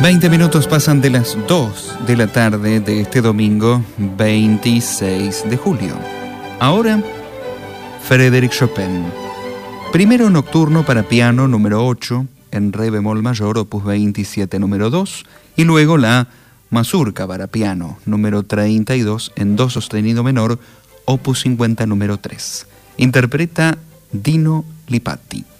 20 minutos pasan de las 2 de la tarde de este domingo 26 de julio. Ahora, Frédéric Chopin. Primero nocturno para piano número 8 en re bemol mayor, opus 27 número 2, y luego la mazurca para piano número 32 en do sostenido menor, opus 50 número 3. Interpreta Dino Lipatti.